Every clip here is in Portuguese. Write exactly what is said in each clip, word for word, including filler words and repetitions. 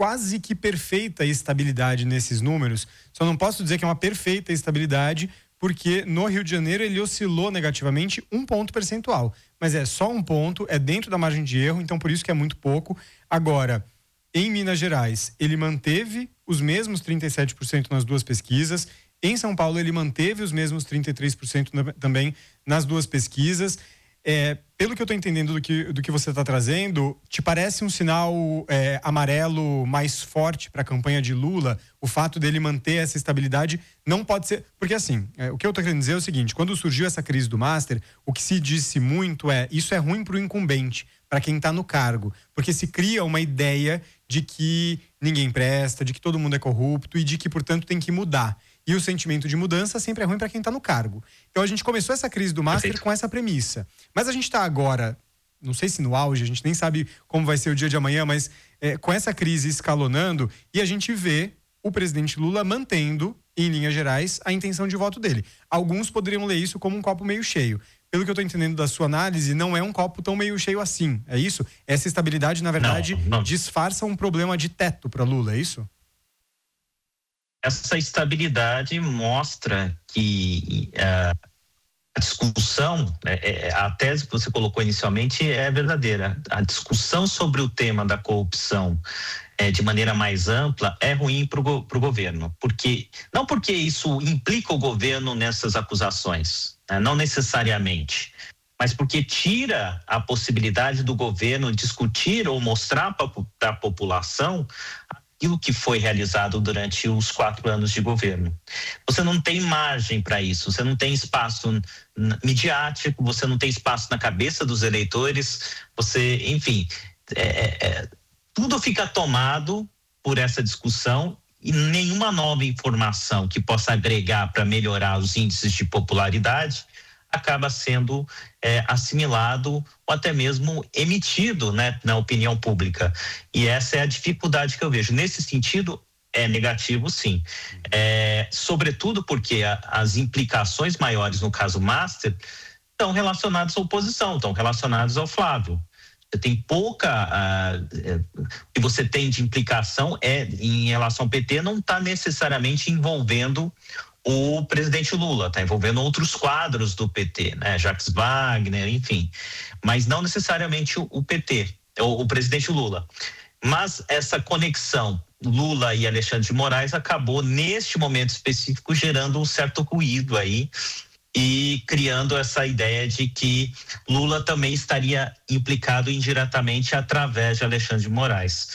quase que perfeita estabilidade nesses números. Só não posso dizer que é uma perfeita estabilidade, porque no Rio de Janeiro ele oscilou negativamente um ponto percentual. Mas é só um ponto, é dentro da margem de erro, então por isso que é muito pouco. Agora, em Minas Gerais, ele manteve os mesmos trinta e sete por cento nas duas pesquisas. Em São Paulo, ele manteve os mesmos trinta e três por cento na, também nas duas pesquisas. É, pelo que eu estou entendendo do que, do que você está trazendo, te parece um sinal é, amarelo mais forte para a campanha de Lula? O fato dele manter essa estabilidade não pode ser... Porque assim, é, o que eu estou querendo dizer é o seguinte: quando surgiu essa crise do Master, o que se disse muito é: isso é ruim para o incumbente, para quem está no cargo, porque se cria uma ideia de que ninguém presta, de que todo mundo é corrupto e de que, portanto, tem que mudar. E o sentimento de mudança sempre é ruim para quem está no cargo. Então a gente começou essa crise do Master Perfeito. Com essa premissa. Mas a gente está agora, não sei se no auge, a gente nem sabe como vai ser o dia de amanhã, mas é, com essa crise escalonando, e a gente vê o presidente Lula mantendo, em linhas gerais, a intenção de voto dele. Alguns poderiam ler isso como um copo meio cheio. Pelo que eu estou entendendo da sua análise, não é um copo tão meio cheio assim, é isso? Essa estabilidade, na verdade, não, não. disfarça um problema de teto para Lula, é isso? Essa estabilidade mostra que uh, a discussão, né, a tese que você colocou inicialmente é verdadeira. A discussão sobre o tema da corrupção é, de maneira mais ampla é ruim para o go- governo. Porque, não porque isso implica o governo nessas acusações, né, não necessariamente, mas porque tira a possibilidade do governo discutir ou mostrar para a população aquilo que foi realizado durante os quatro anos de governo. Você não tem margem para isso, você não tem espaço midiático, você não tem espaço na cabeça dos eleitores, você, enfim, é, é, tudo fica tomado por essa discussão e nenhuma nova informação que possa agregar para melhorar os índices de popularidade acaba sendo é, assimilado ou até mesmo emitido, né, na opinião pública. E essa é a dificuldade que eu vejo. Nesse sentido, é negativo, sim. É, sobretudo porque a, as implicações maiores no caso Master estão relacionadas à oposição, estão relacionadas ao Flávio. Você tem pouca... O que você tem de implicação é, em relação ao P T, não está necessariamente envolvendo o presidente Lula, está envolvendo outros quadros do P T, né? Jacques Wagner, enfim, mas não necessariamente o, o P T, o, o presidente Lula. Mas essa conexão Lula e Alexandre de Moraes acabou, neste momento específico, gerando um certo ruído aí e criando essa ideia de que Lula também estaria implicado indiretamente através de Alexandre de Moraes.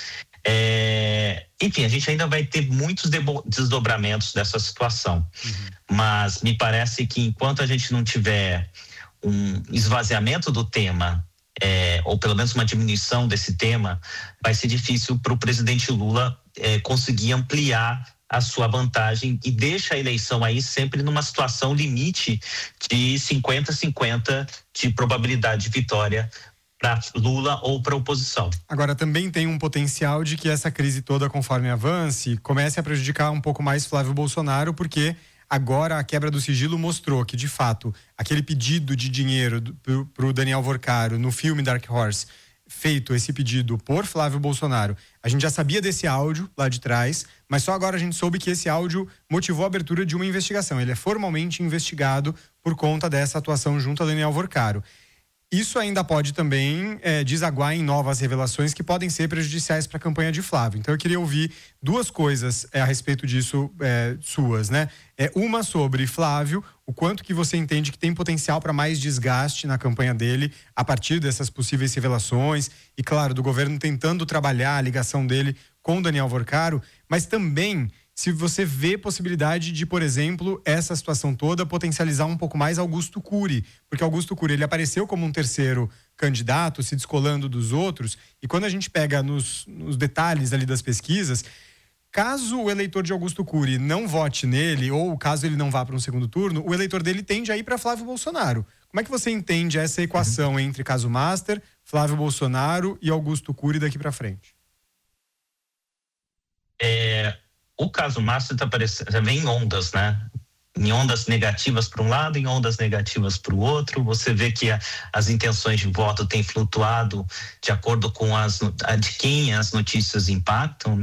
É, enfim, a gente ainda vai ter muitos desdobramentos dessa situação, uhum. Mas me parece que enquanto a gente não tiver um esvaziamento do tema, é, ou pelo menos uma diminuição desse tema, vai ser difícil para o presidente Lula é, conseguir ampliar a sua vantagem e deixa a eleição aí sempre numa situação limite de cinquenta a cinquenta de probabilidade de vitória para Lula ou para a oposição. Agora, também tem um potencial de que essa crise toda, conforme avance, comece a prejudicar um pouco mais Flávio Bolsonaro, porque agora a quebra do sigilo mostrou que, de fato, aquele pedido de dinheiro para o Daniel Vorcaro no filme Dark Horse, feito esse pedido por Flávio Bolsonaro, a gente já sabia desse áudio lá de trás, mas só agora a gente soube que esse áudio motivou a abertura de uma investigação. Ele é formalmente investigado por conta dessa atuação junto a Daniel Vorcaro. Isso ainda pode também é, desaguar em novas revelações que podem ser prejudiciais para a campanha de Flávio. Então eu queria ouvir duas coisas é, a respeito disso é, suas, né? É, uma sobre Flávio, o quanto que você entende que tem potencial para mais desgaste na campanha dele a partir dessas possíveis revelações e, claro, do governo tentando trabalhar a ligação dele com Daniel Vorcaro, mas também se você vê possibilidade de, por exemplo, essa situação toda potencializar um pouco mais Augusto Cury, porque Augusto Cury, ele apareceu como um terceiro candidato, se descolando dos outros, e quando a gente pega nos, nos detalhes ali das pesquisas, caso o eleitor de Augusto Cury não vote nele, ou caso ele não vá para um segundo turno, o eleitor dele tende a ir para Flávio Bolsonaro. Como é que você entende essa equação uhum. entre caso Master, Flávio Bolsonaro e Augusto Cury daqui para frente? É... O caso Master está aparecendo, já vem em ondas, né? Em ondas negativas para um lado, em ondas negativas para o outro. Você vê que a, as intenções de voto têm flutuado de acordo com as de quem as notícias impactam, né?